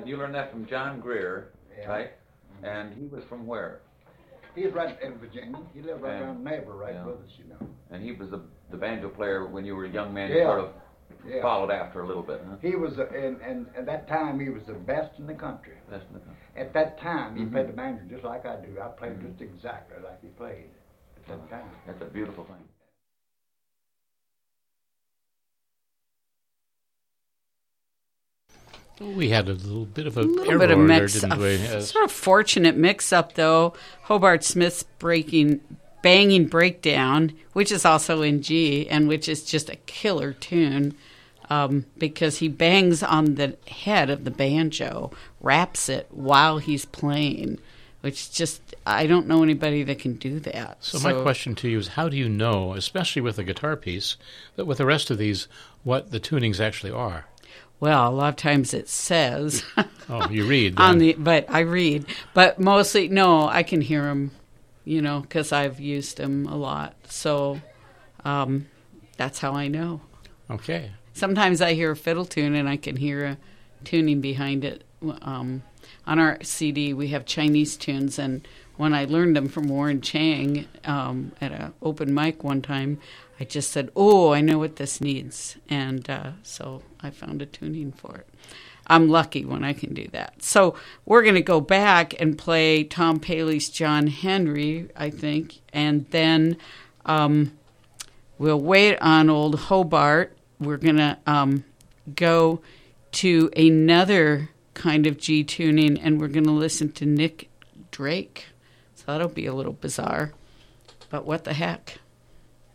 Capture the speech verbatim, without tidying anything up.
you learned that from John Greer, Yeah. right? And he was from where? He's right in Virginia. He lived right And- around the neighbor, right yeah. with us, you know. And he was the, the banjo player when you were a young man. You Yeah. sort of Yeah. followed after a little bit, huh? He was, uh, and, and at that time, he was the best in the country. That's in the country. At that time, he Mhm. played the banjo just like I do. I played Mhm. just exactly like he played at that time. That's a beautiful thing. We had a little bit of a, A little error bit of there, mix didn't up. we? Yes. Sort of fortunate mix-up, though. Hobart Smith's breaking, banging breakdown, which is also in G, and which is just a killer tune, um, because he bangs on the head of the banjo, raps it while he's playing, which just, I don't know anybody that can do that. So, my question to you is, how do you know, especially with a guitar piece, that with the rest of these, what the tunings actually are? Well, a lot of times it says. Oh, you read. on then. the, but I read. But mostly, no, I can hear them, you know, because I've used them a lot. So um, that's how I know. Okay. Sometimes I hear a fiddle tune and I can hear a tuning behind it. Um, on our C D, we have Chinese tunes, and when I learned them from Warren Chang um, at an open mic one time, I just said, oh, I know what this needs. And uh, so I found a tuning for it. I'm lucky when I can do that. So we're going to go back and play Tom Paley's John Henry, I think, and then um, we'll wait on old Hobart. We're going to um, go to another kind of G tuning, and we're going to listen to Nick Drake. So that'll be a little bizarre, but what the heck.